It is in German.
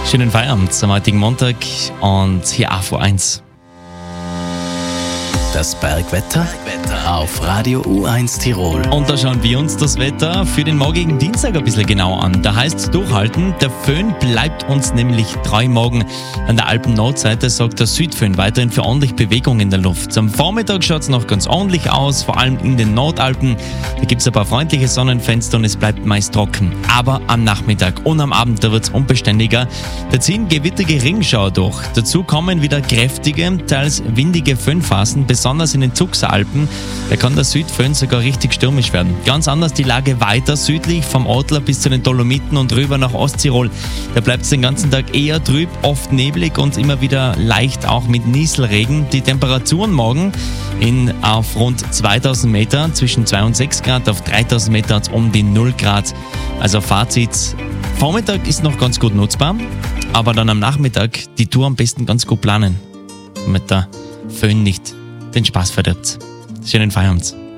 Schönen Feierabend am heutigen Montag und hier AV1. Das Bergwetter auf Radio U1 Tirol. Und da schauen wir uns das Wetter für den morgigen Dienstag ein bisschen genau an. Da heißt es durchhalten, der Föhn bleibt uns nämlich treu morgen. An der Alpen-Nordseite sorgt der Südföhn weiterhin für ordentlich Bewegung in der Luft. Am Vormittag schaut es noch ganz ordentlich aus, vor allem in den Nordalpen. Da gibt es ein paar freundliche Sonnenfenster und es bleibt meist trocken. Aber am Nachmittag und am Abend, da wird es unbeständiger. Da ziehen gewittrige Ringschauer durch. Dazu kommen wieder kräftige, teils windige Föhnphasen, besonders in den Zuxer-Alpen. Da kann der Südföhn sogar richtig stürmisch werden. Ganz anders die Lage weiter südlich vom Ortler bis zu den Dolomiten und rüber nach Osttirol. Da bleibt es den ganzen Tag eher trüb, oft neblig und immer wieder leicht auch mit Nieselregen. Die Temperaturen morgen auf rund 2000 Meter, zwischen 2 und 6 Grad, auf 3000 Meter hat es um die 0 Grad. Also Fazit, Vormittag ist noch ganz gut nutzbar, aber dann am Nachmittag die Tour am besten ganz gut planen, damit der Föhn nicht den Spaß verdirbt. Schönen Feierabend.